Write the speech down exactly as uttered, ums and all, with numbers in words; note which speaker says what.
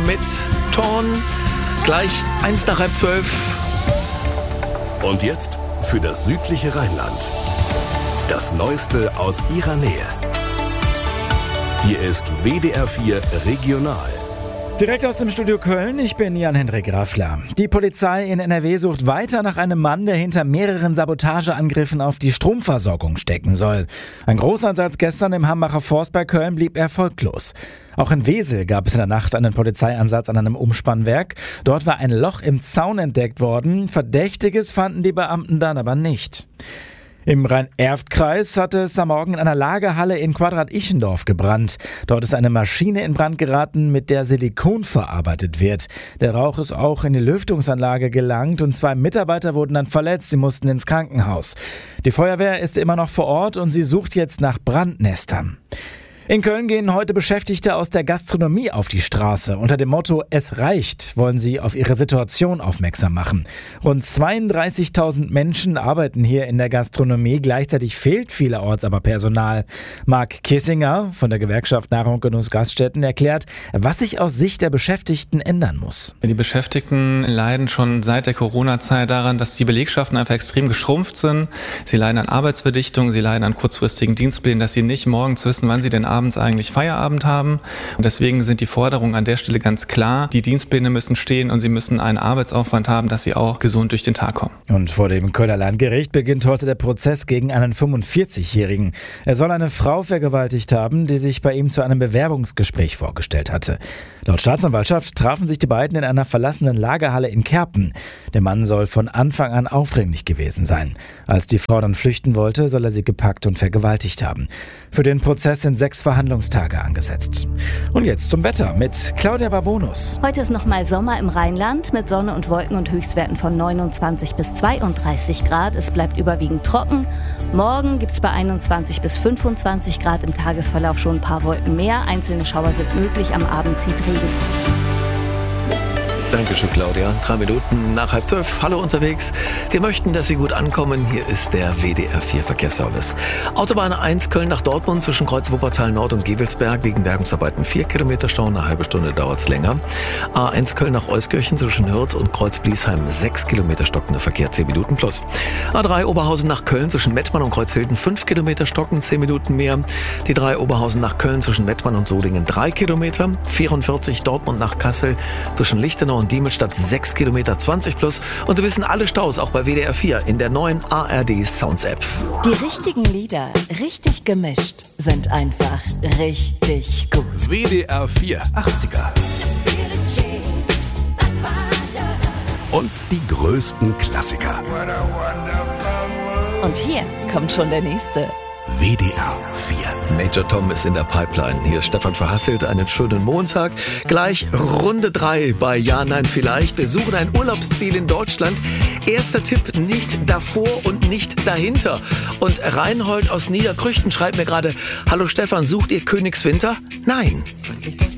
Speaker 1: mit Torn. Gleich eins nach halb zwölf.
Speaker 2: Und jetzt für das südliche Rheinland. Das Neueste aus ihrer Nähe. Hier ist W D R vier Regional.
Speaker 3: Direkt aus dem Studio Köln, ich bin Jan-Hendrik Raffler. Die Polizei in N R W sucht weiter nach einem Mann, der hinter mehreren Sabotageangriffen auf die Stromversorgung stecken soll. Ein Großeinsatz gestern im Hambacher Forst bei Köln blieb erfolglos. Auch in Wesel gab es in der Nacht einen Polizeieinsatz an einem Umspannwerk. Dort war ein Loch im Zaun entdeckt worden. Verdächtiges fanden die Beamten dann aber nicht. Im Rhein-Erft-Kreis hatte es am Morgen in einer Lagerhalle in Quadrat-Ichendorf gebrannt. Dort ist eine Maschine in Brand geraten, mit der Silikon verarbeitet wird. Der Rauch ist auch in die Lüftungsanlage gelangt und zwei Mitarbeiter wurden dann verletzt. Sie mussten ins Krankenhaus. Die Feuerwehr ist immer noch vor Ort und sie sucht jetzt nach Brandnestern. In Köln gehen heute Beschäftigte aus der Gastronomie auf die Straße. Unter dem Motto "Es reicht" wollen sie auf ihre Situation aufmerksam machen. Rund zweiunddreißigtausend Menschen arbeiten hier in der Gastronomie. Gleichzeitig fehlt vielerorts aber Personal. Marc Kissinger von der Gewerkschaft Nahrung, Genuss, Gaststätten erklärt, was sich aus Sicht der Beschäftigten ändern muss.
Speaker 4: Die Beschäftigten leiden schon seit der Corona-Zeit daran, dass die Belegschaften einfach extrem geschrumpft sind. Sie leiden an Arbeitsverdichtung, sie leiden an kurzfristigen Dienstplänen, dass sie nicht morgens wissen, wann sie denn abends eigentlich Feierabend haben. Und deswegen sind die Forderungen an der Stelle ganz klar. Die Dienstpläne müssen stehen und sie müssen einen Arbeitsaufwand haben, dass sie auch gesund durch den Tag kommen.
Speaker 3: Und vor dem Kölner Landgericht beginnt heute der Prozess gegen einen fünfundvierzigjährigen. Er soll eine Frau vergewaltigt haben, die sich bei ihm zu einem Bewerbungsgespräch vorgestellt hatte. Laut Staatsanwaltschaft trafen sich die beiden in einer verlassenen Lagerhalle in Kerpen. Der Mann soll von Anfang an aufdringlich gewesen sein. Als die Frau dann flüchten wollte, soll er sie gepackt und vergewaltigt haben. Für den Prozess sind sechs Verhandlungstage angesetzt. Und jetzt zum Wetter mit Claudia Barbonus.
Speaker 5: Heute ist nochmal Sommer im Rheinland mit Sonne und Wolken und Höchstwerten von neunundzwanzig bis zweiunddreißig Grad. Es bleibt überwiegend trocken. Morgen gibt es bei einundzwanzig bis fünfundzwanzig Grad, im Tagesverlauf schon ein paar Wolken mehr. Einzelne Schauer sind möglich, am Abend zieht Regen auf.
Speaker 1: Dankeschön, Claudia. Drei Minuten nach halb zwölf. Hallo unterwegs. Wir möchten, dass Sie gut ankommen. Hier ist der W D R vier Verkehrsservice. Autobahn eins Köln nach Dortmund zwischen Kreuz Wuppertal Nord und Gevelsberg wegen Bergungsarbeiten vier Kilometer Stau. Eine halbe Stunde dauert es länger. A eins Köln nach Euskirchen zwischen Hürth und Kreuz Bliesheim sechs Kilometer stockender Verkehr, zehn Minuten plus. A drei Oberhausen nach Köln zwischen Mettmann und Kreuzhilden fünf Kilometer stocken, zehn Minuten mehr. Die drei Oberhausen nach Köln zwischen Mettmann und Solingen drei Kilometer. vierundvierzig Dortmund nach Kassel zwischen Lichtenau und Diemelstadt sechs Kilometer, zwanzig plus. Und Sie wissen alle Staus auch bei W D R vier in der neuen A R D Sounds App.
Speaker 6: Die richtigen Lieder, richtig gemischt, sind einfach richtig gut.
Speaker 2: W D R vier achtziger. Und die größten Klassiker.
Speaker 6: Und hier kommt schon der nächste.
Speaker 2: W D R vier.
Speaker 1: Major Tom ist in der Pipeline. Hier ist Stefan Verhasselt. Einen schönen Montag. Gleich Runde drei bei Ja, Nein, Vielleicht. Wir suchen ein Urlaubsziel in Deutschland. Erster Tipp, nicht davor und nicht dahinter. Und Reinhold aus Niederkrüchten schreibt mir gerade: Hallo Stefan, sucht ihr Königswinter? Nein.